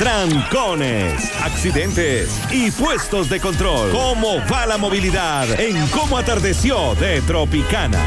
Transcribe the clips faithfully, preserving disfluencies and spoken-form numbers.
trancones, accidentes y puestos de control. ¿Cómo va la movilidad en Cómo Atardeció de Tropicana?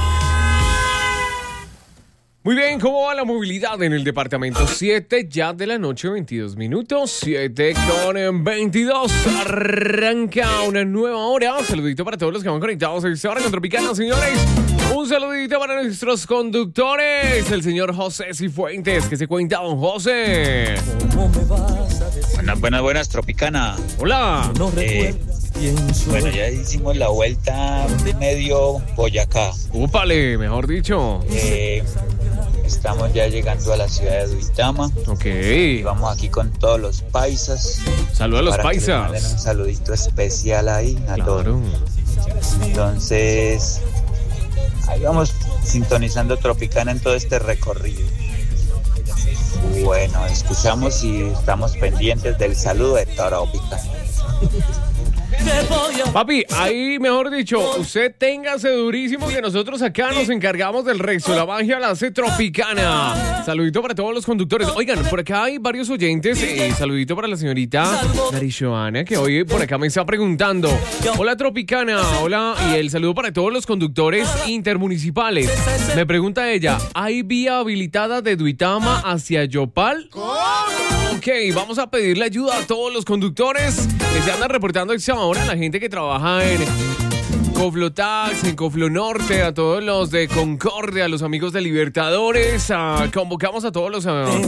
Muy bien, ¿cómo va la movilidad en el departamento? siete ya de la noche, veintidós minutos, siete con veintidós. Arranca una nueva hora. Un saludito para todos los que van conectados a esta hora con Tropicana, señores. Un saludito para nuestros conductores, el señor José Cifuentes. ¿Qué se cuenta, don José? Buenas, buenas, buenas, Tropicana. Hola. Eh, bueno, ya hicimos la vuelta medio Boyacá. Úpale, mejor dicho. Eh, estamos ya llegando a la ciudad de Duitama. Ok. Y vamos aquí con todos los paisas. Saludos a los para paisas. Que les manden un saludito especial ahí a claro. todos. Entonces, ahí vamos sintonizando Tropicana en todo este recorrido. Bueno, escuchamos y estamos pendientes del saludo de Tropicana. Papi, ahí mejor dicho, usted téngase durísimo que nosotros acá nos encargamos del resto. La magia la hace Tropicana. Saludito para todos los conductores. Oigan, por acá hay varios oyentes. Eh, saludito para la señorita Darishoana, que hoy por acá me está preguntando. Hola Tropicana, hola. Y el saludo para todos los conductores intermunicipales. Me pregunta ella, ¿hay vía habilitada de Duitama hacia Yopal? Ok, vamos a pedirle ayuda a todos los conductores que se andan reportando esta hora, la gente que trabaja en Coflotax, en Coflo Norte, a todos los de Concordia, a los amigos de Libertadores, a, convocamos a todos los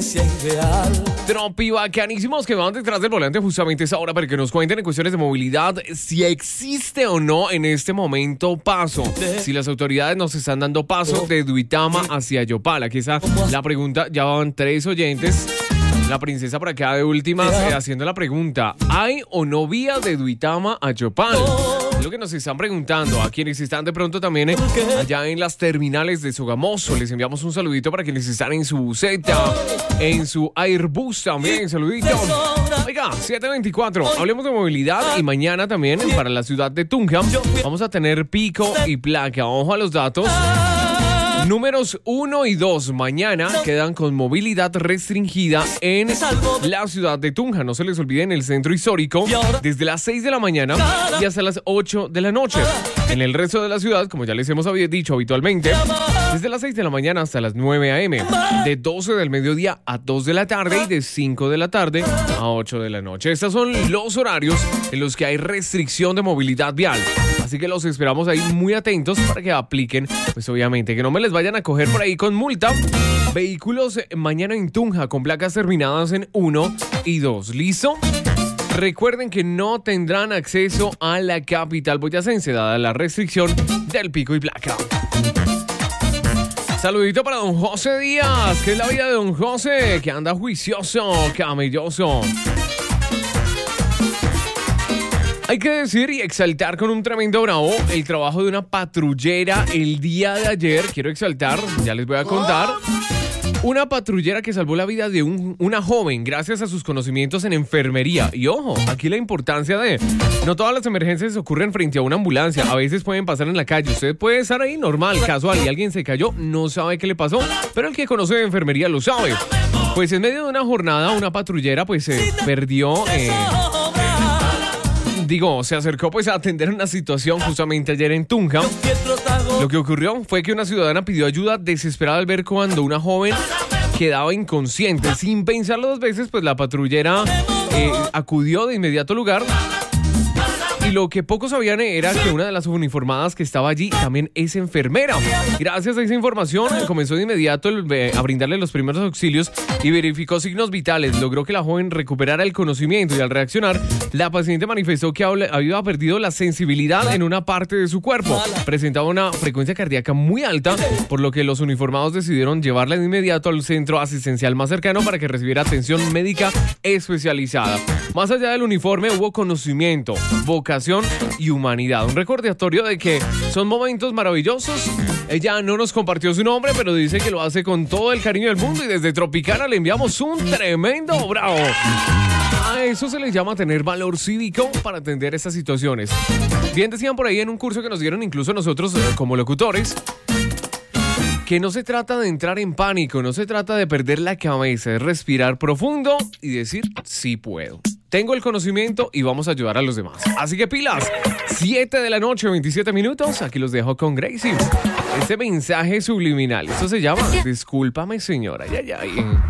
tropibacanísimos que van detrás del volante justamente esa hora para que nos cuenten en cuestiones de movilidad si existe o no en este momento paso, si las autoridades nos están dando paso de Duitama hacia Yopal. Aquí está la pregunta, ya van tres oyentes. La princesa por acá de últimas eh, haciendo la pregunta, ¿hay o no vía de Duitama a Yopal? Es lo que nos están preguntando a quienes están de pronto también eh, allá en las terminales de Sogamoso. Les enviamos un saludito para quienes están en su buseta, en su Airbus también, saludito. Oiga, siete veinticuatro, hablemos de movilidad y mañana también para la ciudad de Tunja vamos a tener pico y placa. Ojo a los datos. Números uno y dos mañana quedan con movilidad restringida en la ciudad de Tunja. No se les olvide, en el centro histórico desde las seis de la mañana y hasta las ocho de la noche. En el resto de la ciudad, como ya les hemos dicho habitualmente, desde las seis de la mañana hasta las nueve a eme, de doce del mediodía a dos de la tarde y de cinco de la tarde a ocho de la noche. Estos son los horarios en los que hay restricción de movilidad vial. Así que los esperamos ahí muy atentos para que apliquen, pues obviamente, que no me les vayan a coger por ahí con multa. Vehículos mañana en Tunja con placas terminadas en uno y dos. ¿Listo? Recuerden que no tendrán acceso a la capital boyacense dada la restricción del pico y placa. Saludito para don José Díaz, que es la vida de don José, que anda juicioso, camelloso. Hay que decir y exaltar con un tremendo bravo el trabajo de una patrullera el día de ayer. Quiero exaltar, ya les voy a contar. Una patrullera que salvó la vida de un, una joven gracias a sus conocimientos en enfermería. Y ojo, aquí la importancia de... No todas las emergencias ocurren frente a una ambulancia. A veces pueden pasar en la calle. Usted puede estar ahí normal, casual, y alguien se cayó, no sabe qué le pasó, pero el que conoce de enfermería lo sabe. Pues en medio de una jornada, una patrullera pues se eh, perdió... Eh, Digo, se acercó pues a atender una situación justamente ayer en Tunja. Lo que ocurrió fue que una ciudadana pidió ayuda desesperada al ver cuando una joven quedaba inconsciente. Sin pensarlo dos veces, pues la patrullera eh, acudió de inmediato al lugar. Y lo que pocos sabían era que una de las uniformadas que estaba allí también es enfermera. Gracias a esa información comenzó de inmediato a brindarle los primeros auxilios y verificó signos vitales. Logró que la joven recuperara el conocimiento y al reaccionar, la paciente manifestó que había perdido la sensibilidad en una parte de su cuerpo. Presentaba una frecuencia cardíaca muy alta, por lo que los uniformados decidieron llevarla de inmediato al centro asistencial más cercano para que recibiera atención médica especializada. Más allá del uniforme hubo conocimiento, vocación y humanidad. Un recordatorio de que son momentos maravillosos. Ella no nos compartió su nombre, pero dice que lo hace con todo el cariño del mundo y desde Tropicana le enviamos un tremendo bravo. A eso se le llama tener valor cívico para atender estas situaciones. Bien decían por ahí en un curso que nos dieron incluso nosotros como locutores, que no se trata de entrar en pánico, no se trata de perder la cabeza, es respirar profundo y decir sí puedo. Tengo el conocimiento y vamos a ayudar a los demás. Así que pilas, siete de la noche, veintisiete minutos. Aquí los dejo con Gracie. Este mensaje subliminal, eso se llama Discúlpame, señora. Ay, ay, ay.